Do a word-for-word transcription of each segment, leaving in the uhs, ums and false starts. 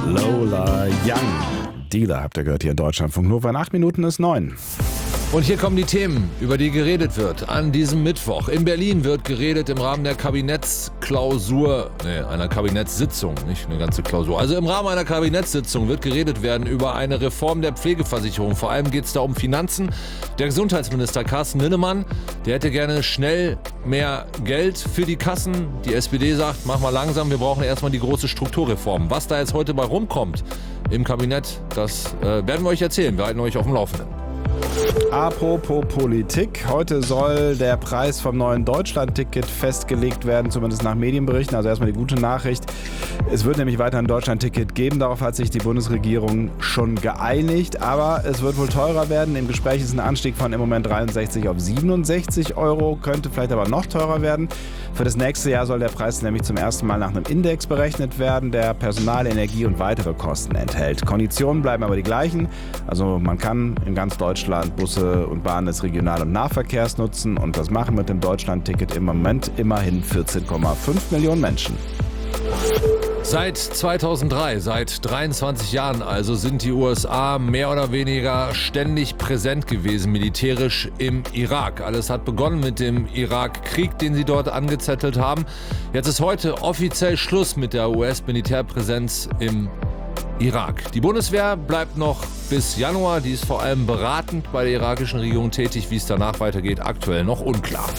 Lola Young. Dealer habt ihr gehört hier in Deutschlandfunk. Nur in acht Minuten ist neun. Und hier kommen die Themen, über die geredet wird an diesem Mittwoch. In Berlin wird geredet im Rahmen der Kabinettsklausur, nee, einer Kabinettssitzung, nicht eine ganze Klausur. Also im Rahmen einer Kabinettssitzung wird geredet werden über eine Reform der Pflegeversicherung. Vor allem geht es da um Finanzen. Der Gesundheitsminister Carsten Linnemann, der hätte gerne schnell mehr Geld für die Kassen. Die S P D sagt, mach mal langsam, wir brauchen erstmal die große Strukturreform. Was da jetzt heute bei rumkommt im Kabinett, das äh, werden wir euch erzählen. Wir halten euch auf dem Laufenden. Apropos Politik, heute soll der Preis vom neuen Deutschland-Ticket festgelegt werden, zumindest nach Medienberichten. Also erstmal die gute Nachricht, es wird nämlich weiter ein Deutschland-Ticket geben, darauf hat sich die Bundesregierung schon geeinigt, aber es wird wohl teurer werden. Im Gespräch ist ein Anstieg von im Moment dreiundsechzig auf siebenundsechzig Euro, könnte vielleicht aber noch teurer werden. Für das nächste Jahr soll der Preis nämlich zum ersten Mal nach einem Index berechnet werden, der Personal, Energie und weitere Kosten enthält. Konditionen bleiben aber die gleichen, also man kann in ganz Deutschland Busse und Bahnen des Regional- und Nahverkehrs nutzen und das machen mit dem Deutschland-Ticket im Moment immerhin vierzehn Komma fünf Millionen Menschen. Seit zweitausenddrei, seit dreiundzwanzig Jahren also, sind die U S A mehr oder weniger ständig präsent gewesen, militärisch im Irak. Alles hat begonnen mit dem Irakkrieg, den sie dort angezettelt haben. Jetzt ist heute offiziell Schluss mit der U S-Militärpräsenz im Irak. Die Bundeswehr bleibt noch bis Januar. Die ist vor allem beratend bei der irakischen Regierung tätig. Wie es danach weitergeht, aktuell noch unklar.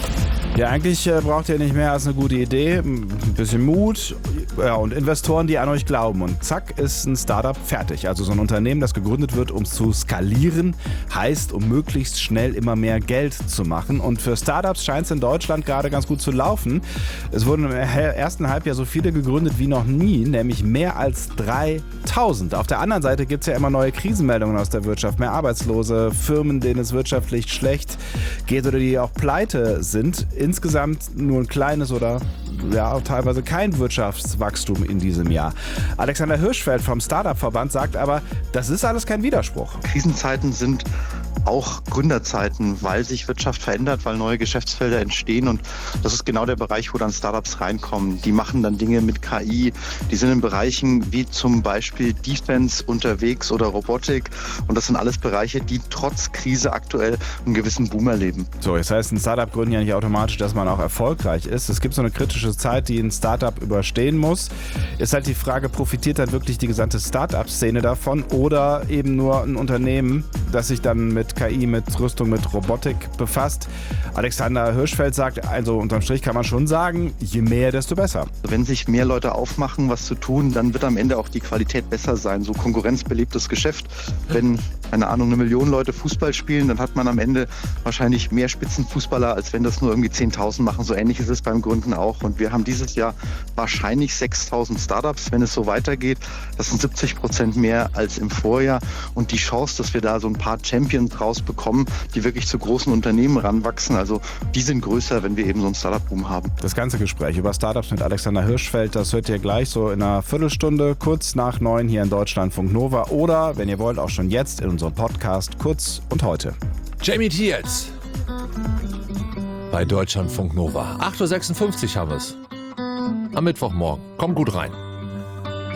Ja, eigentlich äh, braucht ihr nicht mehr als eine gute Idee, ein bisschen Mut, ja, und Investoren, die an euch glauben. Und zack, ist ein Startup fertig. Also so ein Unternehmen, das gegründet wird, um zu skalieren, heißt, um möglichst schnell immer mehr Geld zu machen. Und für Startups scheint es in Deutschland gerade ganz gut zu laufen. Es wurden im ersten Halbjahr so viele gegründet wie noch nie, nämlich mehr als dreitausend. Auf der anderen Seite gibt es ja immer neue Krisenmeldungen aus der Wirtschaft. Mehr Arbeitslose, Firmen, denen es wirtschaftlich schlecht geht oder die auch pleite sind. Insgesamt nur ein kleines oder ja teilweise kein Wirtschaftswachstum in diesem Jahr. Alexander Hirschfeld vom Startup-Verband sagt aber, das ist alles kein Widerspruch. Krisenzeiten sind auch Gründerzeiten, weil sich Wirtschaft verändert, weil neue Geschäftsfelder entstehen und das ist genau der Bereich, wo dann Startups reinkommen. Die machen dann Dinge mit K I, die sind in Bereichen wie zum Beispiel Defense unterwegs oder Robotik und das sind alles Bereiche, die trotz Krise aktuell einen gewissen Boom erleben. So, jetzt heißt ein Startup gründen ja nicht automatisch, dass man auch erfolgreich ist. Es gibt so eine kritische Zeit, die ein Startup überstehen muss. Ist halt die Frage, profitiert dann wirklich die gesamte Startup-Szene davon oder eben nur ein Unternehmen, das sich dann mit K I, mit Rüstung, mit Robotik befasst? Alexander Hirschfeld sagt, also unterm Strich kann man schon sagen, je mehr, desto besser. Wenn sich mehr Leute aufmachen, was zu tun, dann wird am Ende auch die Qualität besser sein. So konkurrenzbelebtes Geschäft. Wenn, keine Ahnung, eine Million Leute Fußball spielen, dann hat man am Ende wahrscheinlich mehr Spitzenfußballer, als wenn das nur irgendwie zehntausend machen. So ähnlich ist es beim Gründen auch. Und wir haben dieses Jahr wahrscheinlich sechstausend Startups, wenn es so weitergeht. Das sind siebzig Prozent mehr als im Vorjahr. Und die Chance, dass wir da so ein paar Champions rausbekommen, die wirklich zu großen Unternehmen ranwachsen, also die sind größer, wenn wir eben so einen Startup-Boom haben. Das ganze Gespräch über Startups mit Alexander Hirschfeld, das hört ihr gleich so in einer Viertelstunde, kurz nach neun hier in Deutschlandfunk Nova oder, wenn ihr wollt, auch schon jetzt in unserem Podcast Kurz und Heute. Jamie T. jetzt bei Deutschlandfunk Nova. acht Uhr sechsundfünfzig haben wir es. Am Mittwochmorgen. Kommt gut rein.